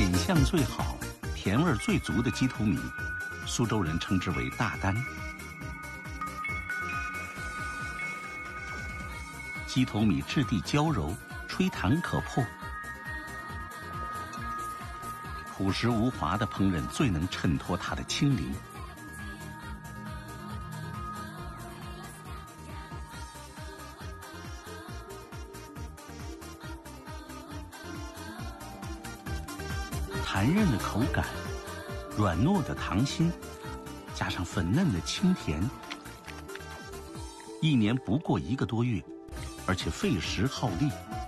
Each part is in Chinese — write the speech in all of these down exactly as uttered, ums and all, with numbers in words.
品相最好、甜味最足的鸡头米，苏州人称之为大丹。鸡头米质地娇柔，吹弹可破，朴实无华的烹饪最能衬托它的清灵。弹韧的口感，软糯的糖心，加上粉嫩的清甜，一年不过一个多月，而且费时耗力。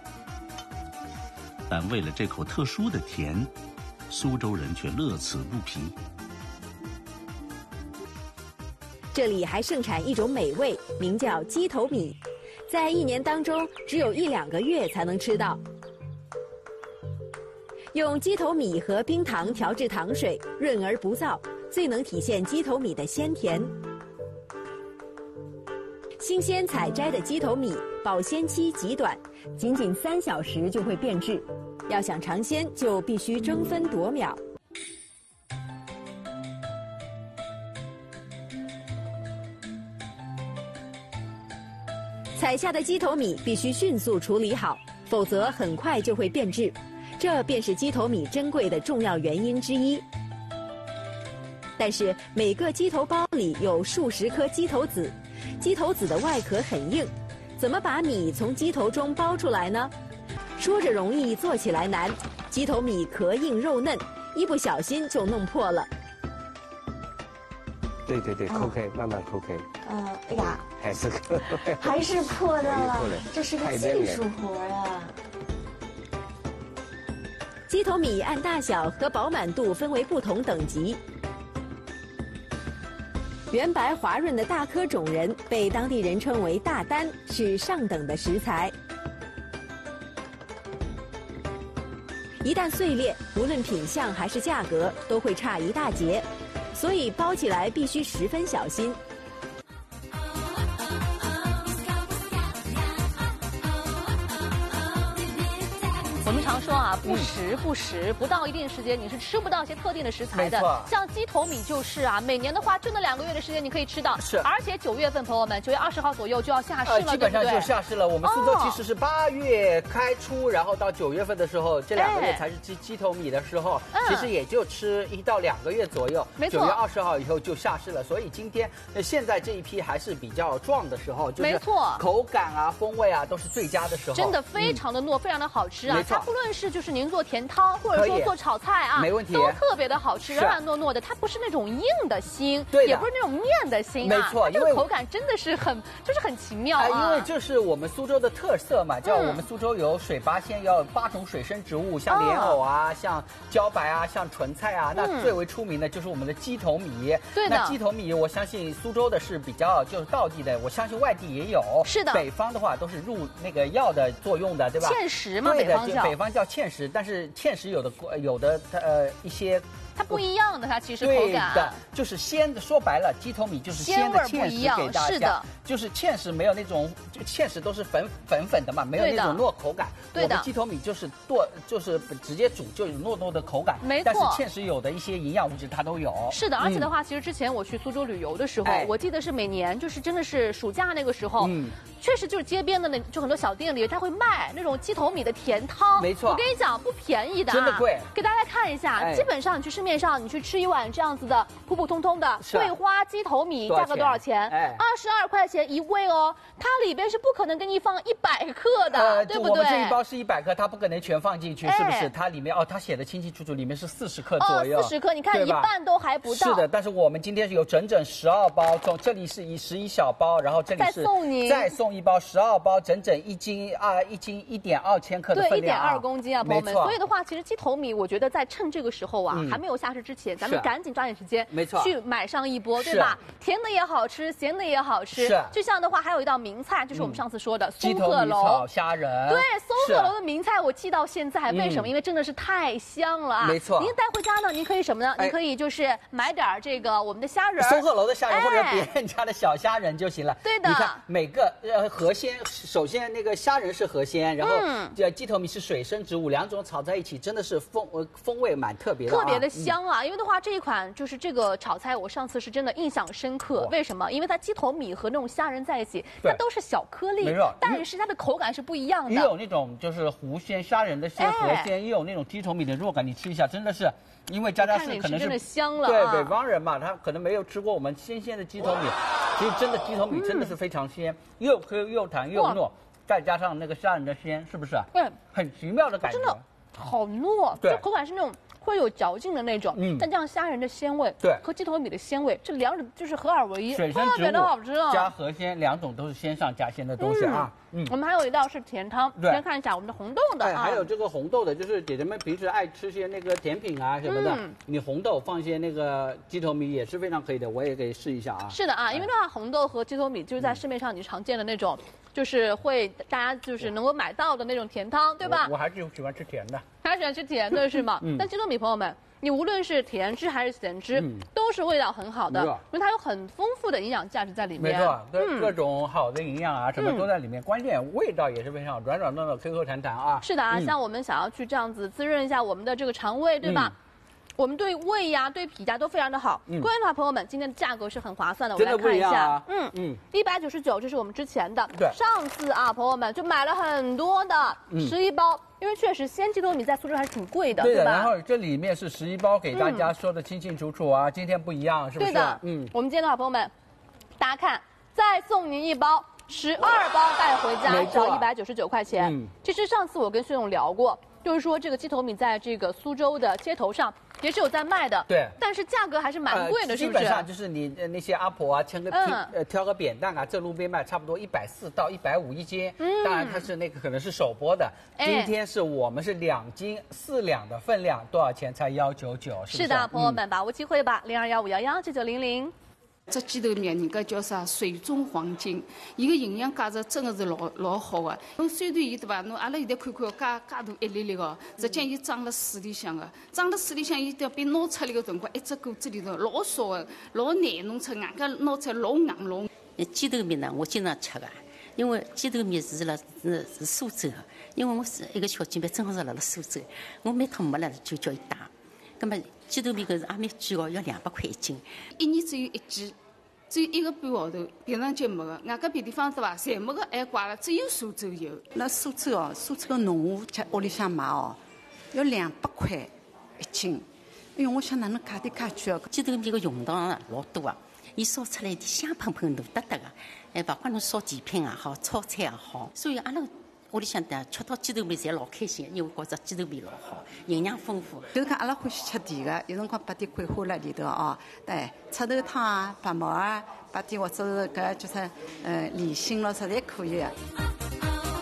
但为了这口特殊的甜，苏州人却乐此不疲。 这里还盛产一种美味，名叫鸡头米，在一年当中只有一两个月才能吃到。用鸡头米和冰糖调制糖水，润而不燥，最能体现鸡头米的鲜甜。新鲜采摘的鸡头米保鲜期极短，仅仅三小时就会变质。要想尝鲜，就必须争分夺秒。采下的鸡头米必须迅速处理好，否则很快就会变质。这便是鸡头米珍贵的重要原因之一。但是每个鸡头包里有数十颗鸡头籽，鸡头籽的外壳很硬，怎么把米从鸡头中剥出来呢？说着容易，做起来难。鸡头米壳硬肉嫩，一不小心就弄破了。 对对对，抠开，慢慢抠开。 呃，哎呀， 还是抠， 还是破的了， 破了这是个技术活啊。 鸡头米按大小和饱满度分为不同等级。圆白滑润的大颗种仁被当地人称为大丹，是上等的食材。一旦碎裂，无论品相还是价格都会差一大截，所以包起来必须十分小心。 我们常说啊，不时不食，不到一定时间你是吃不到一些特定的食材的。像鸡头米就是啊，每年的话就那两个月的时间你可以吃到。 是， 而且九月份，朋友们，九月二十号左右就要下市了， 呃、基本上对不对？ 就下市了。我们苏州其实是八月开出，然后到九月份的时候，这两个月才是鸡鸡头米的时候， 嗯、 其实也就吃一到两个月左右。 没错。 九月二十号以后就下市了，所以今天呃现在这一批还是比较壮的时候，就是没错， 口感啊、风味啊都是最佳的时候。 真的非常的糯，嗯、非常的好吃啊！ 没错， 它不论是就是您做甜汤，或者说做炒菜啊， 没问题， 都特别的好吃，软软糯糯的。它不是那种硬的心， 对的， 也不是那种面的心啊。 没错， 这个口感真的是很，就是很奇妙啊。 因为这是我们苏州的特色嘛，叫我们苏州有水八仙，有八种水生植物，像莲藕啊，像茭白啊，像莼菜啊。那最为出名的就是我们的鸡头米。 对的， 那鸡头米，我相信苏州的是比较就是道地的，我相信外地也有。 是的， 北方的话都是入那个药的作用的，对吧？ 芡实嘛， 对的， 北方叫北方叫芡实，但是芡实有的有的呃一些。 它不一样的，它其实口感对的，就是鲜的。说白了，鸡头米就是鲜的芡实给大家， 是的， 就是芡实没有那种，就芡实都是粉粉粉的嘛，没有那种糯口感。 对的， 我们鸡头米就是剁，就是直接煮就有糯糯的口感。 没错， 但是芡实有的一些营养物质它都有。 是的，而且的话，嗯、其实之前我去苏州旅游的时候， 哎、 我记得是每年就是真的是暑假那个时候，嗯，确实就是街边的那就很多小店里，它会卖那种鸡头米的甜汤。 没错， 我跟你讲不便宜的、啊， 真的贵。 给大家看一下，哎、基本上你去市面上你去吃一碗这样子的普普通通的桂花鸡头米，价格多少钱？ 哎， 二十二块钱一位哦。它里边是不可能给你放一百克的， 呃、 对不对？ 我们这一包是一百克，它不可能全放进去，哎、是不是？它里面哦，它写的清清楚楚，里面是四十克左右。 哦，四十克，你看一半都还不到。 是的，但是我们今天是有整整十二包，从这里是一十一小包，然后这里是再送您再送一包十二包，整整一斤啊，一斤一点二千克的分量、啊， 对，一点二公斤啊，朋友们。 没错。 所以的话，其实鸡头米，我觉得在趁这个时候啊，嗯、还没有。 有下市之前，咱们赶紧抓紧时间， 没错， 去买上一波，对吧？甜的也好吃，咸的也好吃。 是。 就像的话，还有一道名菜，就是我们上次说的松鹤楼炒虾仁。 对，松鹤楼的名菜我记到现在，为什么？因为真的是太香了啊！ 没错。 您带回家呢，您可以什么呢？您可以就是买点这个我们的虾仁， 松鹤楼的虾仁或者别人家的小虾仁就行了。 对的。 你看每个呃河鲜，首先那个虾仁是河鲜，然后这鸡头米是水生植物，两种炒在一起，真的是风呃风味蛮特别的， 特别的香啊！因为的话，这一款就是这个炒菜，我上次是真的印象深刻。为什么？因为它鸡头米和那种虾仁在一起，它都是小颗粒， 没错， 但是它的口感是不一样的。 也有那种就是湖鲜、虾仁的鲜、河鲜，也有那种鸡头米的肉感，你吃一下，真的是，因为佳佳是可能是真的香了， 对北方人嘛，他可能没有吃过我们新鲜的鸡头米，其实真的鸡头米真的是非常鲜，又 Q 又弹又糯，再加上那个虾仁的鲜，是不是？ 对， 很奇妙的感觉， 真的好糯，对，口感是那种。会有嚼劲的那种，嗯，但这样虾仁的鲜味， 对， 和鸡头米的鲜味，这两种就是合二为一， 水生植物特别的好吃啊！ 加河鲜两种都是鲜上加鲜的东西啊。 嗯，我们还有一道是甜汤，先看一下我们的红豆的啊，还有这个红豆的，就是姐姐们平时爱吃些那个甜品啊什么的，你红豆放一些那个鸡头米也是非常可以的，我也可以试一下啊。 是的啊，因为的话，红豆和鸡头米就是在市面上你常见的那种，就是会大家就是能够买到的那种甜汤，对吧？ 我还是喜欢吃甜的， 还喜欢吃甜的是吗？但鸡头米朋友们。你无论是甜汁还是咸汁，嗯、都是味道很好的，因为它有很丰富的营养价值在里面。 没错，嗯、各种好的营养啊，什么都在里面。嗯、关键味道也是非常好，软软糯糯、Q Q 弹弹啊。 是的啊，嗯、像我们想要去这样子滋润一下我们的这个肠胃，对吧？嗯我们对胃呀、啊、对脾呀都非常的好。嗯，关键的话，朋友们，今天的价格是很划算的，我们来看一下。 啊、嗯嗯， 一百九十九，这是我们之前的。 对。 上次啊，朋友们就买了很多的十一包，嗯、因为确实鲜鸡头米在苏州还是挺贵的， 对的。 然后这里面是十一包，给大家说的清清楚楚啊，嗯、今天不一样，是不是？ 对的。嗯，我们今天的话，朋友们，大家看，再送您一包。十二包带回家，只要一百九十九块钱。嗯、其实上次我跟薛总聊过，就是说这个鸡头米在这个苏州的街头上也是有在卖的， 对， 但是价格还是蛮贵的， 呃、 是不是？ 基本上就是你那些阿婆啊，挑个、嗯、呃挑个扁担啊，在路边卖，差不多一百四到一百五一斤。嗯，当然它是那个可能是首播的，哎、今天是我们是两斤四两的分量，多少钱？才幺九九，是不是？ 是的，朋友们把握机会吧，零二幺五幺幺九九零零。 这鸡头米人家叫啥？水中黄金，伊个营养价值真的是老老好的。侬虽然伊对伐？侬阿拉现在看看，介介大一粒粒个，实际伊装辣水里向个，装辣水里向，伊要被拿出来个辰光，一只果子里头老少个，老难弄出，外加拿出来老硬老。 鸡头米呢，我经常吃个，因为鸡头米是辣是是苏州个，因为我是一个小姐妹，正好是辣辣苏州，我每趟没了就叫伊带。那么鸡头米搿是也蛮贵哦，要两百块一斤。 一年只有一季，只有一个半号头，平常节没个。外加别地方对伐？侪没个，还怪了，只有苏州有。 那苏州哦，苏州个农户在屋里向买哦，要两百块一斤。哎呦，我想哪能价钿介贵哦？ 鸡头米个用途啊老多啊，伊烧出来一点香喷喷、浓得得个，哎，包括侬烧甜品也好，炒菜也好，所以阿拉。屋里向的吃到鸡头米侪老开心，因为觉着鸡头米老好，营养丰富。 就是讲阿拉欢喜吃甜个，有辰光摆点桂花辣里头哦，对，赤豆汤啊、白馍啊，摆点或者是搿就是呃里心咯，实在可以个。